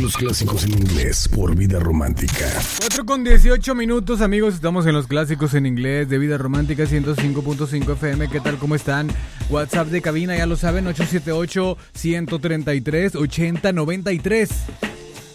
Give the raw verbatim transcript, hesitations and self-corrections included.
los clásicos en inglés por Vida Romántica. cuatro con dieciocho minutos, amigos. Estamos en los clásicos en inglés de Vida Romántica ciento cinco punto cinco F M. ¿Qué tal? ¿Cómo están? WhatsApp de cabina, ya lo saben, ocho siete ocho, uno tres tres, ocho cero nueve tres.